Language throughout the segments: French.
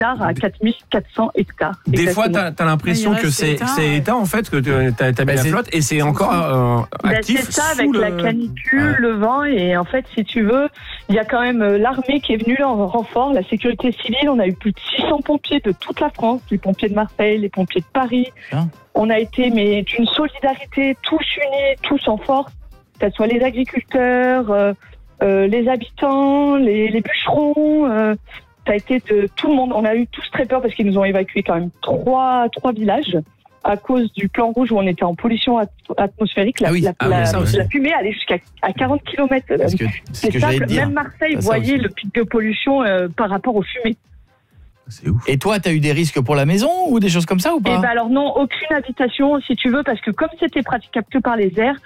hectares à 4400 hectares. Des exactement. fois, t'as l'impression que c'est éteint, en fait, que t'as mis la flotte, et c'est encore actif. C'est ça, avec la canicule, le vent, et en fait, si tu veux, il y a quand même l'armée qui est venue là en renfort, la sécurité civile. On a eu plus de 600 pompiers de toute la France, les pompiers de Marseille, les pompiers de Paris. On a été, mais d'une solidarité, tous unis, tous en force, que ce soit les agriculteurs, les habitants, les bûcherons, ça a été de tout le monde. On a eu tous très peur parce qu'ils nous ont évacué quand même trois villages à cause du plan rouge où on était en pollution atmosphérique. La fumée allait jusqu'à 40 km. C'est ça que même Marseille voyait le pic de pollution par rapport aux fumées. C'est ouf. Et toi, tu as eu des risques pour la maison ou des choses comme ça ou pas? Alors non, aucune habitation si tu veux, parce que comme c'était praticable que par les airs,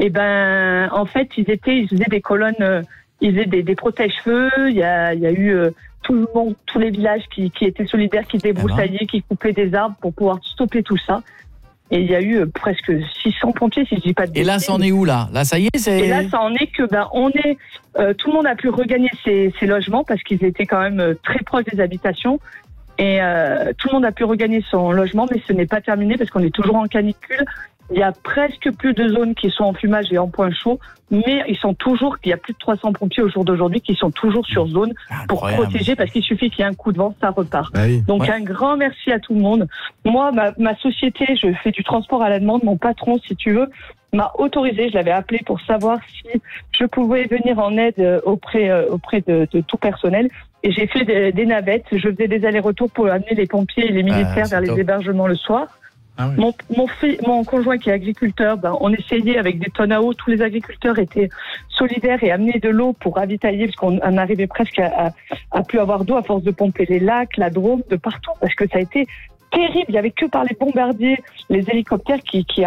en fait ils faisaient des colonnes, ils faisaient des protège-feux. Il y a eu tout le monde, tous les villages qui étaient solidaires, qui débroussaillaient, qui coupaient des arbres pour pouvoir stopper tout ça. Et il y a eu presque 600 pompiers, si je dis pas de bêtises. Et là, ça en est où là? Là, ça y est, c'est... Et là, ça en est que tout le monde a pu regagner ses logements parce qu'ils étaient quand même très proches des habitations. Et tout le monde a pu regagner son logement, mais ce n'est pas terminé parce qu'on est toujours en canicule. Il y a presque plus de zones qui sont en fumage et en point chaud, mais il y a plus de 300 pompiers au jour d'aujourd'hui qui sont toujours sur zone pour protéger, parce qu'il suffit qu'il y ait un coup de vent, ça repart. Donc un grand merci à tout le monde. Moi, ma société, je fais du transport à la demande. Mon patron, si tu veux, m'a autorisé, je l'avais appelé pour savoir si je pouvais venir en aide auprès de tout personnel. Et j'ai fait des navettes, je faisais des allers-retours pour amener les pompiers et les militaires vers les hébergements le soir. Mon conjoint qui est agriculteur, on essayait avec des tonnes à eau, tous les agriculteurs étaient solidaires et amenaient de l'eau pour ravitailler, parce qu'on en arrivait presque à plus avoir d'eau à force de pomper les lacs, la Drôme, de partout, parce que ça a été terrible. Il n'y avait que par les bombardiers, les hélicoptères qui